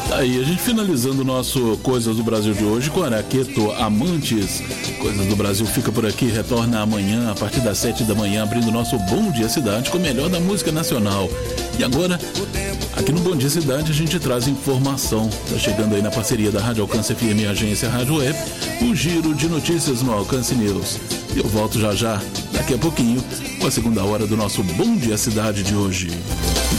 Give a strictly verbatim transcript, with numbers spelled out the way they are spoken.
Aí, a gente finalizando o nosso Coisas do Brasil de hoje com Araqueto Amantes. Coisas do Brasil fica por aqui, retorna amanhã a partir das sete da manhã, abrindo o nosso Bom Dia Cidade com o melhor da música nacional. E agora, aqui no Bom Dia Cidade, a gente traz informação. Tá chegando aí na parceria da Rádio Alcance F M e Agência Rádio Web, o giro de notícias no Alcance News. E eu volto já já, daqui a pouquinho, com a segunda hora do nosso Bom Dia Cidade de hoje.